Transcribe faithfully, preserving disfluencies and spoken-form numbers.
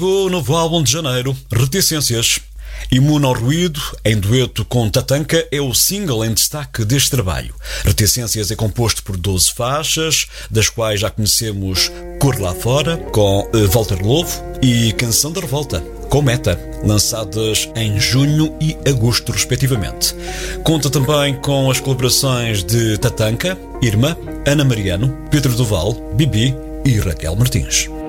O novo álbum de janeiro, Reticências. Imune ao Ruído, em dueto com Tatanka, é o single em destaque deste trabalho. Reticências é composto por doze faixas, das quais já conhecemos Cor Lá Fora, com Walter Lovo, e Canção da Revolta, com Meta, lançadas em junho e agosto, respectivamente. Conta também com as colaborações de Tatanka, Irma, Ana Mariano, Pedro Duval, Bibi e Raquel Martins.